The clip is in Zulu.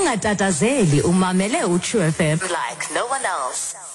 ungatatazeli umamele uTrue FM like no one else.